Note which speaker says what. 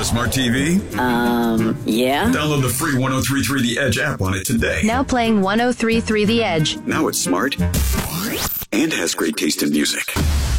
Speaker 1: a smart TV?
Speaker 2: Yeah.
Speaker 1: Download the free 103.3 The Edge app on it today.
Speaker 3: Now playing 103.3 The Edge.
Speaker 1: Now it's smart and has great taste in music.